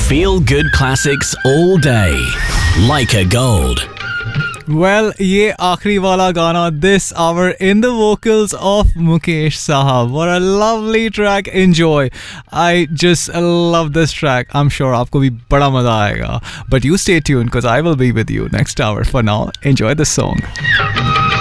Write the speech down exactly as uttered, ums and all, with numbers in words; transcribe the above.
Feel good classics all day. Leica Gold. Well, ये आखिरी वाला गाना this hour in the vocals of Mukesh Sahab. What a lovely track. Enjoy. I just love this track. I'm sure आपको भी बड़ा मजा आएगा. But you stay tuned because I will be with you next hour. For now, enjoy the song.